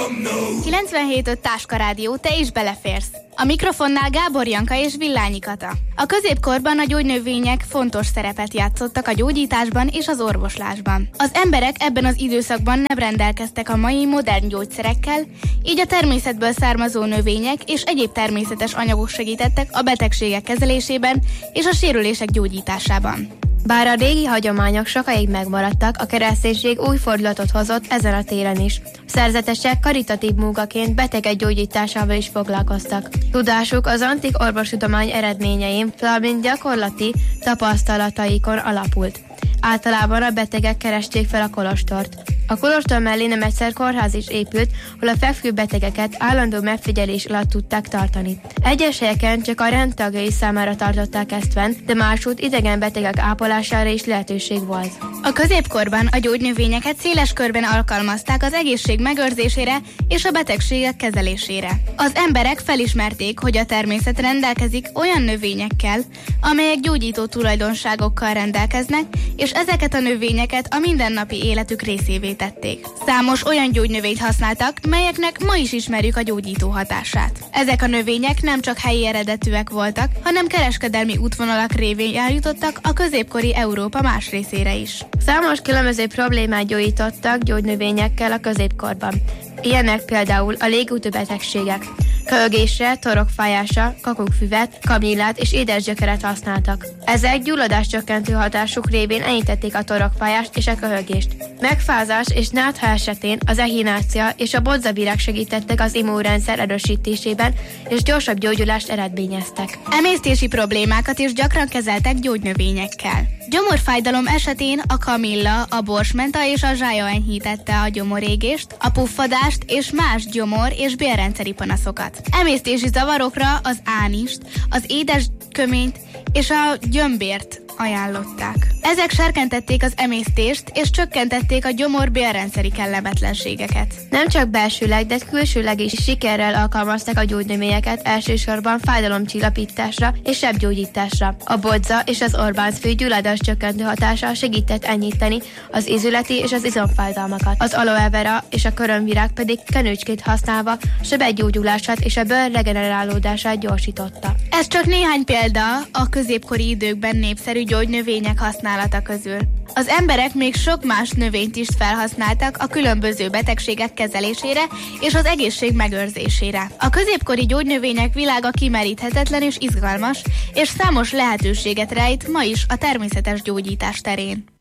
97.5 Táska Rádió, te is beleférsz. A mikrofonnál Gábor Janka és Villányi Kata. A középkorban a gyógynövények fontos szerepet játszottak a gyógyításban és az orvoslásban. Az emberek ebben az időszakban nem rendelkeztek a mai modern gyógyszerekkel, így a természetből származó növények és egyéb természetes anyagok segítettek a betegségek kezelésében és a sérülések gyógyításában. Bár a régi hagyományok sokáig megmaradtak, a kereszténység új fordulatot hozott ezen a téren is. A szerzetesek karitatív munkaként betegek gyógyításával is foglalkoztak. Tudásuk az antik orvostudomány eredményein, valamint gyakorlati tapasztalataikon alapult. Általában a betegek keresték fel a kolostort. A kolostor mellé nem egyszer kórház is épült, ahol a fekvő betegeket állandó megfigyelés alatt tudták tartani. Egyes helyeken csak a rendtagjai számára tartották ezt fenn, de másút idegen betegek ápolására is lehetőség volt. A középkorban a gyógynövényeket széles körben alkalmazták az egészség megőrzésére és a betegségek kezelésére. Az emberek felismerték, hogy a természet rendelkezik olyan növényekkel, amelyek gyógyító tulajdonságokkal rendelkeznek, és ezeket a növényeket a mindennapi életük részévé tették. Számos olyan gyógynövényt használtak, melyeknek ma is ismerjük a gyógyító hatását. Ezek a növények nem csak helyi eredetűek voltak, hanem kereskedelmi útvonalak révén eljutottak a középkori Európa más részére is. Számos különböző problémát gyógyítottak gyógynövényekkel a középkorban. Ilyenek például a légúti betegségek. Köhögésre, torokfájásra, kakukkfüvet, kamillát és édesgyökeret használtak. Ezek gyulladáscsökkentő hatásuk révén enyhítették a torokfájást és a köhögést. Megfázás és nátha esetén az echinácia és a bodzavirág segítettek az immunrendszer erősítésében, és gyorsabb gyógyulást eredményeztek. Emésztési problémákat is gyakran kezeltek gyógynövényekkel. Gyomorfájdalom esetén a kamilla, a borsmenta és a zsája enyhítette a gyomorégést, a puffadást és más gyomor- és bélrendszeri panaszokat. Emésztési zavarokra az ánist, az édesköményt és a gyömbért ajánlották. Ezek serkentették az emésztést és csökkentették a gyomor-bélrendszeri kellemetlenségeket. Nem csak belsőleg, de külsőleg is sikerrel alkalmazták a gyógynövényeket, elsősorban fájdalomcsillapításra és sebgyógyításra. A bodza és az orbánszfű gyulladás csökkentő hatása segített enyhíteni az ízületi és az izomfájdalmakat. Az aloe vera és a körömvirág pedig kenőcskét használva sebegyógyulását és a bőr regenerálódását gyorsította. Ez csak néhány példa a középkori időkben népszerű gyógynövények használata közül. Az emberek még sok más növényt is felhasználtak a különböző betegségek kezelésére és az egészség megőrzésére. A középkori gyógynövények világa kimeríthetetlen és izgalmas, és számos lehetőséget rejt ma is a természetes gyógyítás terén.